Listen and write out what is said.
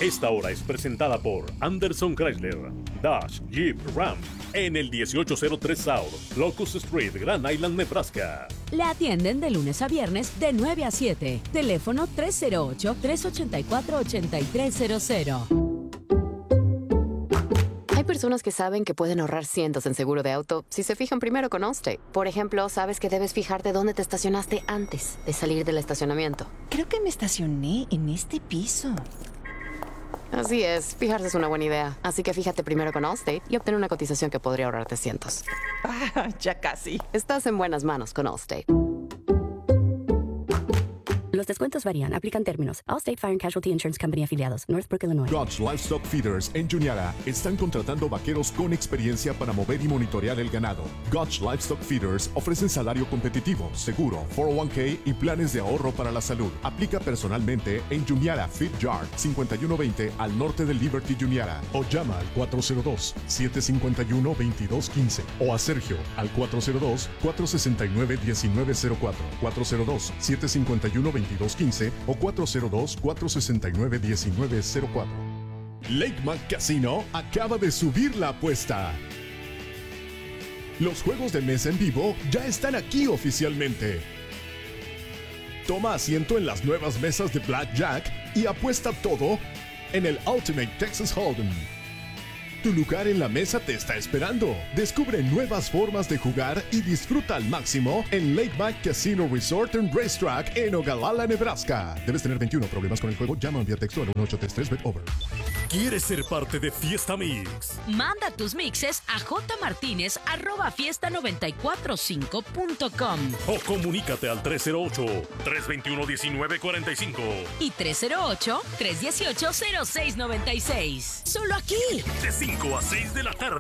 Esta hora es presentada por Anderson Chrysler, Dodge, Jeep, Ram, en el 1803 South, Locust Street, Grand Island, Nebraska. Le atienden de lunes a viernes de 9 a 7. Teléfono 308-384-8300. Hay personas que saben que pueden ahorrar cientos en seguro de auto si se fijan primero con Allstate. Por ejemplo, sabes que debes fijarte dónde te estacionaste antes de salir del estacionamiento. Creo que me estacioné en este piso. Así es, fijarse es una buena idea. Así que fíjate primero con Allstate y obtén una cotización que podría ahorrarte cientos. Ah, ya casi. Estás en buenas manos con Allstate. Los descuentos varían. Aplican términos. Allstate Fire and Casualty Insurance Company afiliados. Northbrook, Illinois. Dodge Livestock Feeders en Juniata están contratando vaqueros con experiencia para mover y monitorear el ganado. Dodge Livestock Feeders ofrecen salario competitivo, seguro, 401k y planes de ahorro para la salud. Aplica personalmente en Juniata Feed Yard 5120 al norte de Liberty, Juniata. O llama al 402-751-2215 o a Sergio al 402-469-1904, 402-751-2215 o 402-469-1904. Lakemont Casino acaba de subir la apuesta. Los juegos de mesa en vivo ya están aquí oficialmente. Toma asiento en las nuevas mesas de Blackjack y apuesta todo en el Ultimate Texas Hold'em. Tu lugar en la mesa te está esperando. Descubre nuevas formas de jugar y disfruta al máximo en Lakemont Casino Resort and Racetrack en Ogallala, Nebraska. Debes tener 21. Problemas con el juego, llama o envía texto al 1833-BET-OVER. ¿Quieres ser parte de Fiesta Mix? Manda tus mixes a jmartinez@fiesta945.com O comunícate al 308-321-1945. y 308-318-0696. Solo aquí. De 5 a 6 de la tarde.